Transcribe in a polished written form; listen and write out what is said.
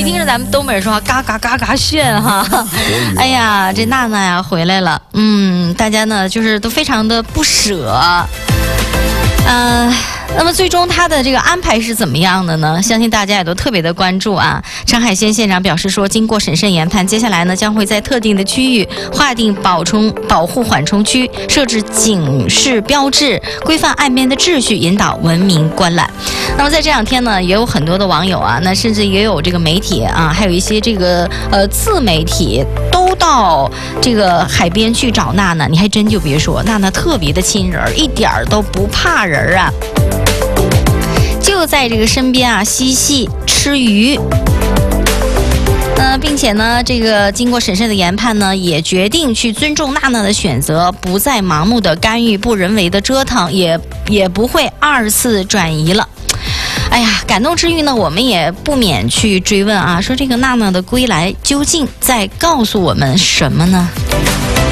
听着咱们东北人说话，嘎嘎嘎嘎炫哈。哎呀，这娜娜呀回来了，大家呢就是都非常的不舍。那么最终他的这个安排是怎么样的呢？相信大家也都特别的关注啊。陈海鲜县长表示说，经过审慎研判，接下来呢将会在特定的区域划定保护缓冲区，设置警示标志，规范岸边的秩序，引导文明观览。那么在这两天呢，也有很多的网友啊，那甚至也有这个媒体啊，还有一些这个自媒体都到这个海边去找娜娜。你还真就别说，娜娜特别的亲人，一点儿都不怕人啊。就在这个身边啊，嬉戏吃鱼。并且呢，这个经过审慎的研判呢，也决定去尊重娜娜的选择，不再盲目的干预，不人为的折腾，也不会二次转移了。哎呀，感动之余呢，我们也不免去追问啊，说这个娜娜的归来究竟在告诉我们什么呢？